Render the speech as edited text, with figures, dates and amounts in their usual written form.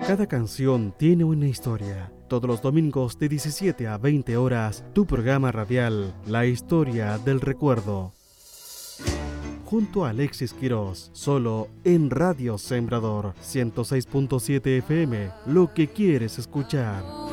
Cada canción tiene una historia. Todos los domingos de 17 a 20 horas, tu programa radial, La Historia del Recuerdo. Junto a Alexis Quirós, solo en Radio Sembrador 106.7 FM, lo que quieres escuchar.